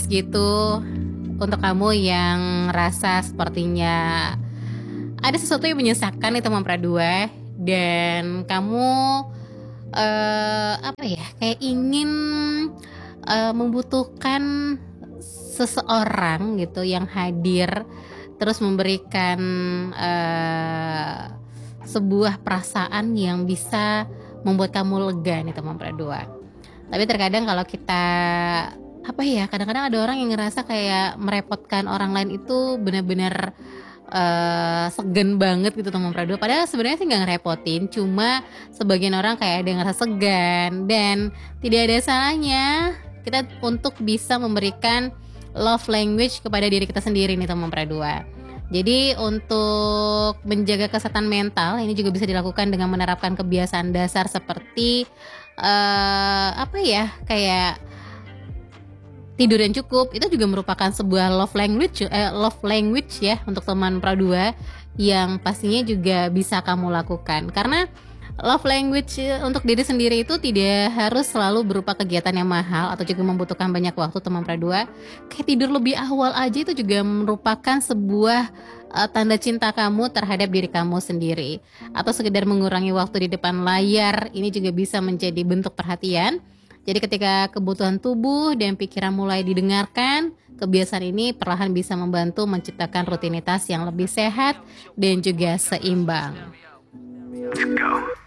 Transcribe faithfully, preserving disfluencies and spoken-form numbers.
gitu. Untuk kamu yang ngerasa sepertinya ada sesuatu yang menyesakkan nih teman pradua, dan kamu uh, apa ya, kayak ingin uh, membutuhkan seseorang gitu yang hadir terus memberikan uh, sebuah perasaan yang bisa membuat kamu lega nih teman pradua. Tapi terkadang kalau kita apa ya, kadang-kadang ada orang yang ngerasa kayak merepotkan orang lain itu benar-benar uh, segen banget gitu teman pradua. Padahal sebenarnya sih nggak ngerepotin, cuma sebagian orang kayak ada yang ngerasa segan, dan tidak ada salahnya kita untuk bisa memberikan love language kepada diri kita sendiri nih teman pradua. Jadi untuk menjaga kesehatan mental ini juga bisa dilakukan dengan menerapkan kebiasaan dasar seperti uh, apa ya, kayak tidur yang cukup. Itu juga merupakan sebuah love language, eh, love language ya untuk teman pradua yang pastinya juga bisa kamu lakukan. Karena love language untuk diri sendiri itu tidak harus selalu berupa kegiatan yang mahal atau juga membutuhkan banyak waktu teman pradua. Kayak tidur lebih awal aja itu juga merupakan sebuah uh, tanda cinta kamu terhadap diri kamu sendiri. Atau sekedar mengurangi waktu di depan layar, ini juga bisa menjadi bentuk perhatian. Jadi ketika kebutuhan tubuh dan pikiran mulai didengarkan, kebiasaan ini perlahan bisa membantu menciptakan rutinitas yang lebih sehat dan juga seimbang.